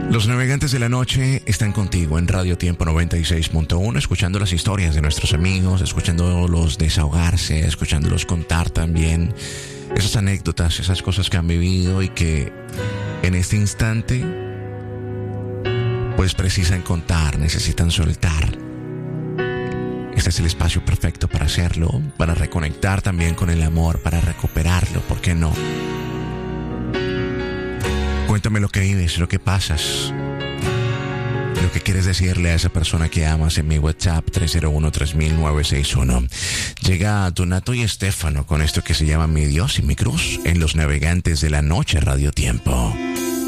Los navegantes de la noche están contigo en Radio Tiempo 96.1, escuchando las historias de nuestros amigos, escuchándolos desahogarse, escuchándolos contar también esas anécdotas, esas cosas que han vivido y que en este instante pues precisan contar, necesitan soltar. Este es el espacio perfecto para hacerlo, para reconectar también con el amor, para recuperarlo, ¿por qué no? Cuéntame lo que vives, lo que pasas, lo que quieres decirle a esa persona que amas en mi WhatsApp 301-3961. Llega Donato y Estefano con esto que se llama Mi Dios y mi Cruz en Los Navegantes de la Noche Radio Tiempo.